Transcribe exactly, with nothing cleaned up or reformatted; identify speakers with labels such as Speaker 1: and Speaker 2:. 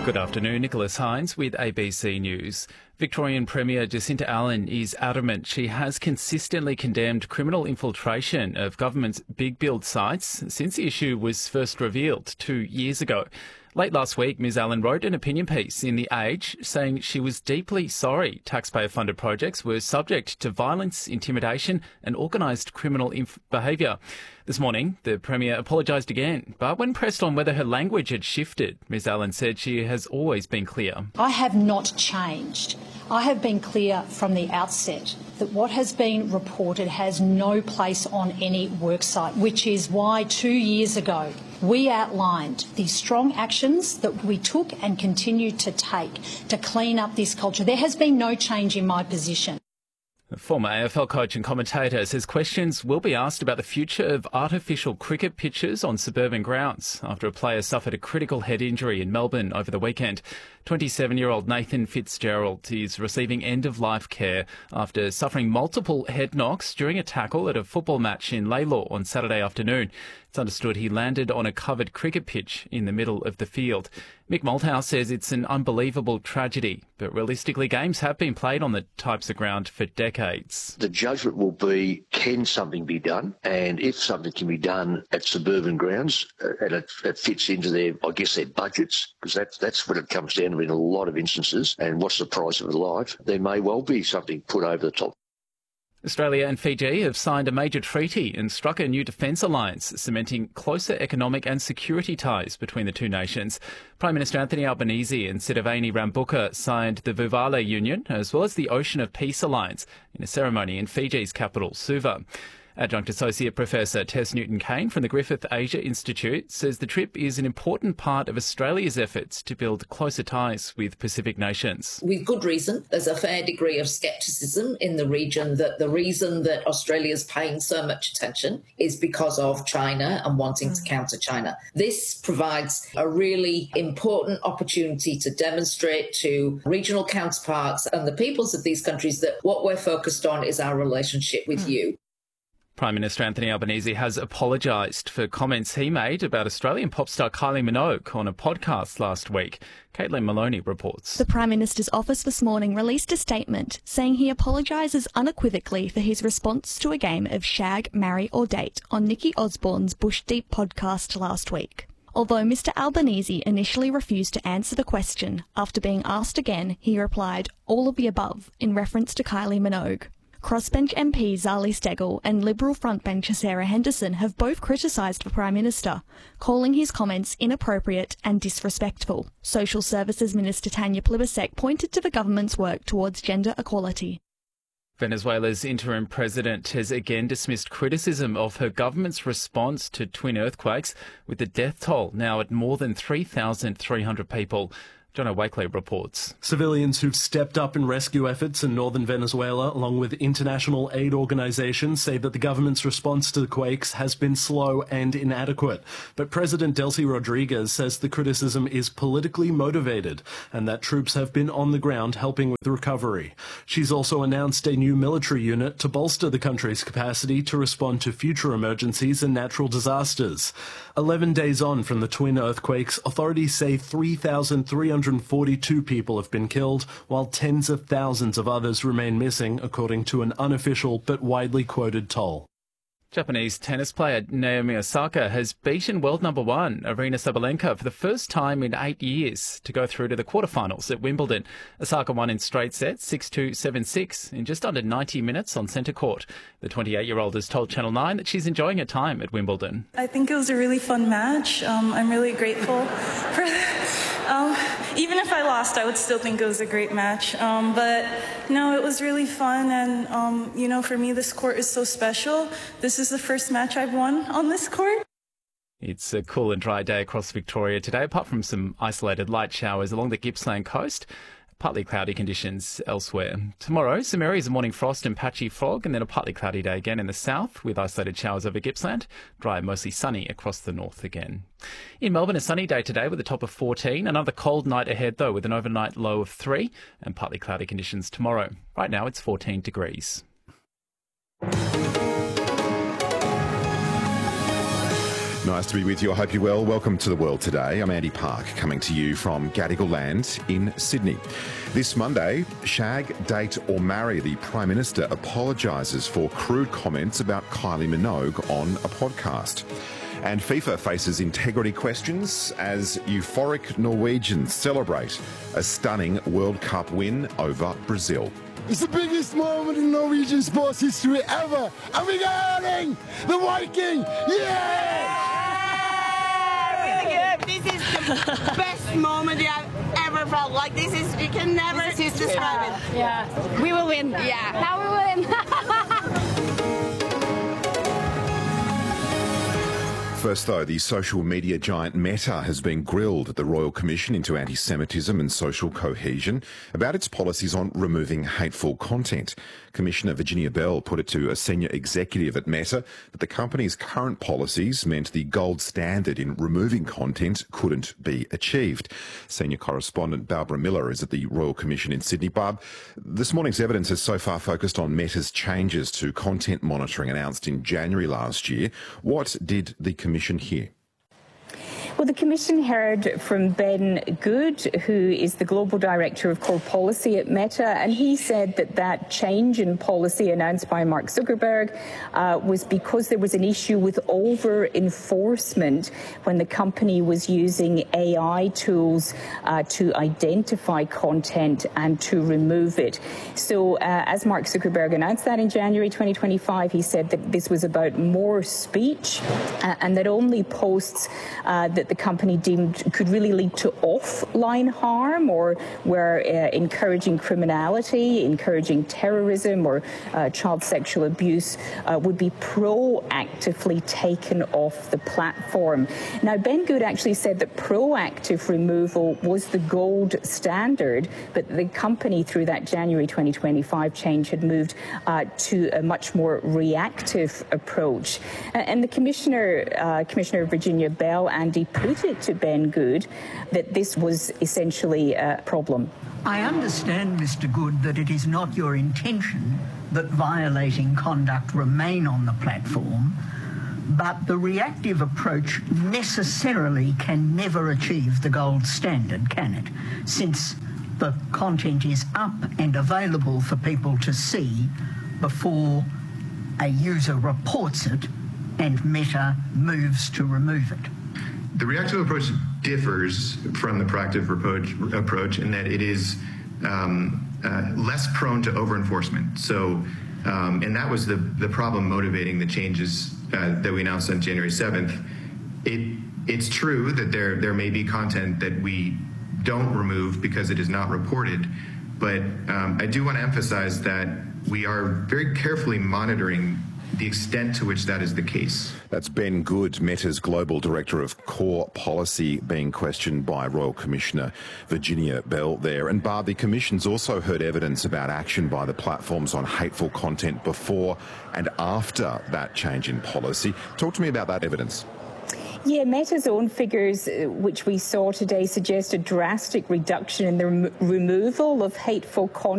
Speaker 1: Good afternoon, Nicholas Hines with A B C News. Victorian Premier Jacinta Allan is adamant she has consistently condemned criminal infiltration of government's big build sites since the issue was first revealed two years ago. Late last week, Ms Allan wrote an opinion piece in The Age saying she was deeply sorry taxpayer-funded projects were subject to violence, intimidation and organised criminal inf- behaviour. This morning, the Premier apologised again, but when pressed on whether her language had shifted, Ms Allan said she has always been clear.
Speaker 2: I have not changed. I have been clear from the outset that what has been reported has no place on any worksite, which is why two years ago we outlined the strong actions that we took and continue to take to clean up this culture. There has been no change in my position.
Speaker 1: The former A F L coach and commentator says questions will be asked about the future of artificial cricket pitches on suburban grounds after a player suffered a critical head injury in Melbourne over the weekend. twenty-seven-year-old Nathan Fitzgerald is receiving end-of-life care after suffering multiple head knocks during a tackle at a football match in Laylaw on Saturday afternoon. It's understood he landed on a covered cricket pitch in the middle of the field. Mick Malthouse says it's an unbelievable tragedy, but realistically games have been played on the types of ground for decades.
Speaker 3: The judgment will be, can something be done? And if something can be done at suburban grounds, uh, and it, it fits into their, I guess, their budgets, because that's, that's what it comes down to in a lot of instances, and what's the price of a life, there may well be something put over the top.
Speaker 1: Australia and Fiji have signed a major treaty and struck a new defence alliance, cementing closer economic and security ties between the two nations. Prime Minister Anthony Albanese and Sitiveni Rabuka signed the Vuvale Union as well as the Ocean of Peace Alliance in a ceremony in Fiji's capital, Suva. Adjunct Associate Professor Tess Newton-Cain from the Griffith Asia Institute says the trip is an important part of Australia's efforts to build closer ties with Pacific nations.
Speaker 4: With good reason. There's a fair degree of scepticism in the region that the reason that Australia is paying so much attention is because of China and wanting to counter China. This provides a really important opportunity to demonstrate to regional counterparts and the peoples of these countries that what we're focused on is our relationship with mm. you.
Speaker 1: Prime Minister Anthony Albanese has apologised for comments he made about Australian pop star Kylie Minogue on a podcast last week. Caitlin Maloney reports.
Speaker 5: The Prime Minister's office this morning released a statement saying he apologises unequivocally for his response to a game of Shag, Marry or Date on Nikki Osborne's Bush Deep podcast last week. Although Mr Albanese initially refused to answer the question, after being asked again, he replied, all of the above, in reference to Kylie Minogue. Crossbench M P Zali Steggall and Liberal frontbencher Sarah Henderson have both criticised the Prime Minister, calling his comments inappropriate and disrespectful. Social Services Minister Tanya Plibersek pointed to the government's work towards gender equality.
Speaker 1: Venezuela's interim president has again dismissed criticism of her government's response to twin earthquakes, with the death toll now at more than three thousand three hundred people. Jono Wakely reports.
Speaker 6: Civilians who've stepped up in rescue efforts in northern Venezuela, along with international aid organisations, say that the government's response to the quakes has been slow and inadequate. But President Delcy Rodriguez says the criticism is politically motivated and that troops have been on the ground helping with the recovery. She's also announced a new military unit to bolster the country's capacity to respond to future emergencies and natural disasters. Eleven days on from the twin earthquakes, authorities say three thousand three hundred forty-two people have been killed, while tens of thousands of others remain missing, according to an unofficial but widely quoted toll.
Speaker 1: Japanese tennis player Naomi Osaka has beaten world number one Aryna Sabalenka for the first time in eight years to go through to the quarterfinals at Wimbledon. Osaka won in straight sets, six two, seven six, in just under ninety minutes on centre court. The twenty-eight-year-old has told Channel nine that she's enjoying her time at Wimbledon.
Speaker 7: I think it was a really fun match. Um, I'm really grateful for that. Um, even if I lost, I would still think it was a great match. Um, but no, it was really fun. And, um, you know, for me, this court is so special. This is the first match I've won on this court.
Speaker 1: It's a cool and dry day across Victoria today, apart from some isolated light showers along the Gippsland coast. Partly cloudy conditions elsewhere. Tomorrow, some areas of morning frost and patchy fog, and then a partly cloudy day again in the south with isolated showers over Gippsland. Dry and mostly sunny across the north again. In Melbourne, a sunny day today with a top of fourteen. Another cold night ahead, though, with an overnight low of three, and partly cloudy conditions tomorrow. Right now, it's fourteen degrees.
Speaker 8: Nice to be with you. I hope you're well. Welcome to The World Today. I'm Andy Park, coming to you from Gadigal Land in Sydney. This Monday, shag, date or marry? The Prime Minister apologises for crude comments about Kylie Minogue on a podcast. And FIFA faces integrity questions as euphoric Norwegians celebrate a stunning World Cup win over Brazil.
Speaker 9: It's the biggest moment in Norwegian sports history ever. And we're getting the Viking! Yeah!
Speaker 10: Really good. This is the best moment I've ever felt. Like this is, you can never describe it.
Speaker 11: Yeah, we will win.
Speaker 10: Yeah,
Speaker 11: now we will win.
Speaker 8: First, though, the social media giant Meta has been grilled at the Royal Commission into Anti-Semitism and Social Cohesion about its policies on removing hateful content. Commissioner Virginia Bell put it to a senior executive at Meta that the company's current policies meant the gold standard in removing content couldn't be achieved. Senior correspondent Barbara Miller is at the Royal Commission in Sydney. Barb, this morning's evidence has so far focused on Meta's changes to content monitoring announced in January last year. What did the Commission hear?
Speaker 12: Well, the Commission heard from Ben Good, who is the Global Director of Core Policy at Meta, and he said that that change in policy announced by Mark Zuckerberg uh, was because there was an issue with over-enforcement when the company was using A I tools uh, to identify content and to remove it. So uh, as Mark Zuckerberg announced that in January twenty twenty-five, he said that this was about more speech uh, and that only posts uh, that the company deemed could really lead to offline harm or were uh, encouraging criminality, encouraging terrorism or uh, child sexual abuse uh, would be proactively taken off the platform. Now, Ben Good actually said that proactive removal was the gold standard, but the company through that January twenty twenty-five change had moved uh, to a much more reactive approach. Uh, and the Commissioner, uh, Commissioner Virginia Bell, Andy, put it to Ben Good that this was essentially a problem.
Speaker 13: I understand, Mister Good, that it is not your intention that violating conduct remain on the platform, but the reactive approach necessarily can never achieve the gold standard, can it? Since the content is up and available for people to see before a user reports it and Meta moves to remove it.
Speaker 14: The reactive approach differs from the proactive approach, approach in that it is um, uh, less prone to over-enforcement. So, um, and that was the, the problem motivating the changes uh, that we announced on January seventh. It, it's true that there, there may be content that we don't remove because it is not reported, but um, I do want to emphasize that we are very carefully monitoring the extent to which that is the case.
Speaker 8: That's Ben Good, Meta's Global Director of Core Policy, being questioned by Royal Commissioner Virginia Bell there. And Barb, the Commission's also heard evidence about action by the platforms on hateful content before and after that change in policy. Talk to me about that evidence.
Speaker 12: Yeah, Meta's own figures, uh, which we saw today, suggest a drastic reduction in the rem- removal of hateful content